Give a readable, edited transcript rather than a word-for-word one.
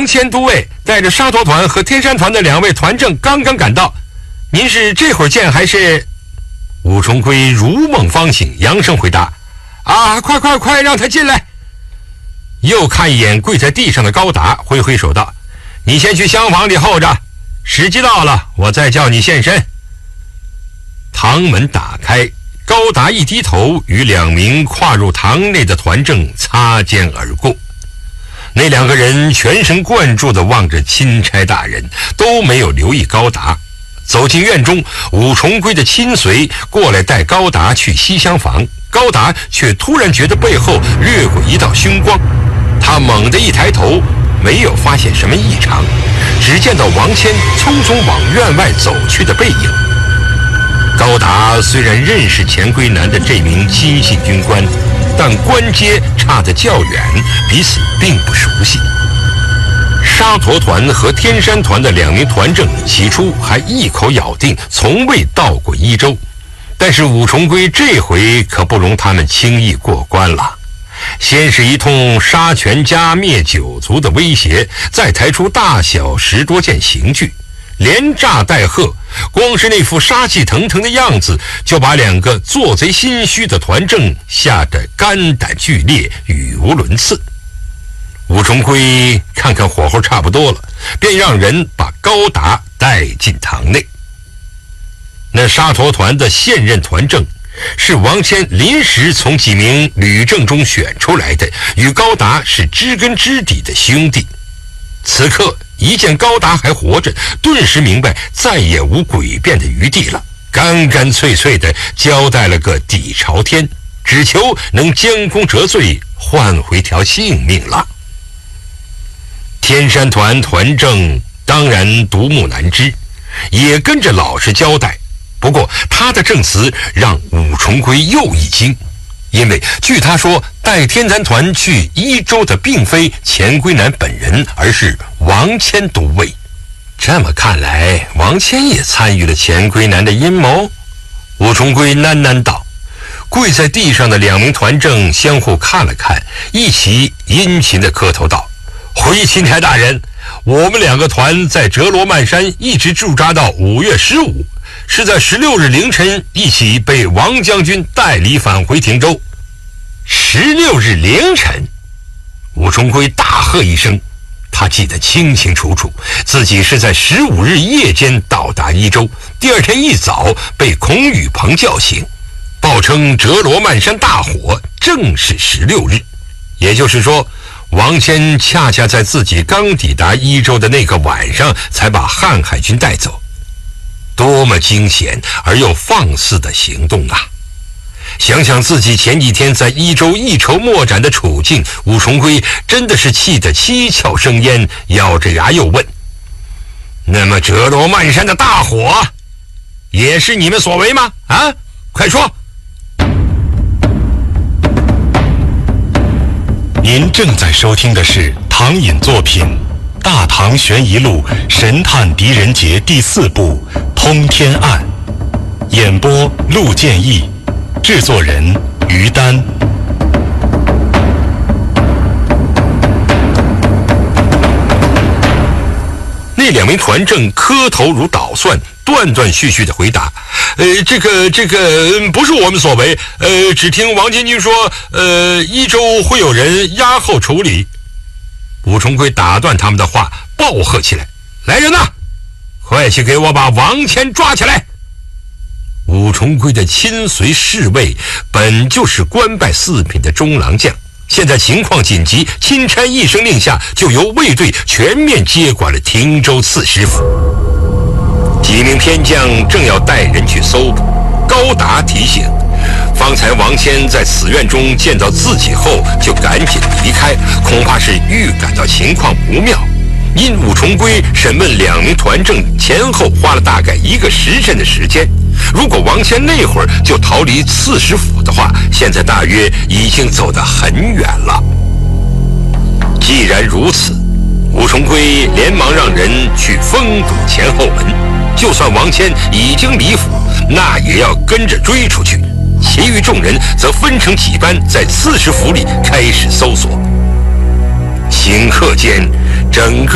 王谦都尉带着沙陀团和天山团的2位团正刚刚赶到，您是这会儿见还是？武重圭如梦方醒，扬声回答：啊，快，让他进来。又看一眼跪在地上的高达，挥挥手道：你先去厢房里候着，时机到了我再叫你现身。堂门打开，高达一低头，与2名跨入堂内的团正擦肩而过。那2个人全神贯注地望着钦差大人，都没有留意高达。走进院中，武重圭的亲随过来带高达去西厢房，高达却突然觉得背后掠过一道凶光，他猛地一抬头，没有发现什么异常，只见到王谦匆匆往院外走去的背影。高达虽然认识钱圭南的这名亲信军官，但官阶差得较远，彼此并不熟悉。沙陀团和天山团的2名团正起初还一口咬定从未到过伊州，但是武重圭这回可不容他们轻易过关了。先是一通杀全家灭9族的威胁，再抬出大小10多件刑具，连诈带吓，光是那副杀气腾腾的样子，就把2个做贼心虚的团正吓得肝胆俱裂，语无伦次。武重圭看看火候差不多了，便让人把高达带进堂内。那沙陀团的现任团正是王谦临时从几名旅正中选出来的，与高达是知根知底的兄弟。此刻一见高达还活着，顿时明白再也无诡辩的余地了，干干脆脆地交代了个底朝天，只求能将功折罪，换回条性命了。天山团团正当然独木难支，也跟着老实交代。不过他的证词让武重圭又一惊，因为据他说，带天山团去伊州的并非钱圭南本人，而是王谦都尉。这么看来，王谦也参与了钱圭南的阴谋。武重圭喃喃道。跪在地上的2名团正相互看了看，一起殷勤地磕头道：回钦差大人，我们2个团在折罗曼山一直驻扎到5月15，是在16日凌晨一起被王将军带离返回亭州。16日凌晨，武重圭大喝一声，他记得清清楚楚，自己是在15日夜间到达伊州，第2天一早被孔宇鹏叫醒，报称折罗曼山大火正是16日，也就是说王谦恰恰在自己刚抵达伊州的那个晚上才把瀚海军带走。多么惊险而又放肆的行动啊！想想自己前几天在伊州一筹莫展的处境，武重圭真的是气得七窍生烟，咬着牙又问：那么折罗曼山的大火也是你们所为吗？啊，快说！ 您正在收听的是唐寅作品《大唐悬疑录神探狄仁杰》第4部《通天案》，演播陆建义，制作人于丹。 那2名团正磕头如捣蒜，断断续续的回答：这个不是我们所为，只听王将军说，伊州会有人押后处理。武重圭打断他们的话，暴喝起来：来人呐，快去给我把王谦抓起来！武重圭的亲随侍卫本就是官拜4品的中郎将，现在情况紧急，钦差一声令下，就由卫队全面接管了汀州刺史府。几名偏将正要带人去搜捕，高达提醒，方才王谦在此院中见到自己后就赶紧离开，恐怕是预感到情况不妙。因武重圭审问2名团正前后花了大概1个时辰的时间，如果王谦那会儿就逃离刺史府的话，现在大约已经走得很远了。既然如此，武重圭连忙让人去封堵前后门，就算王谦已经离府，那也要跟着追出去。其余众人则分成几班，在刺史府里开始搜索。顷刻间，整个